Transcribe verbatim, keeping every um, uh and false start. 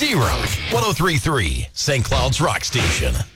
zero one oh three point three, Saint Cloud's Rock Station.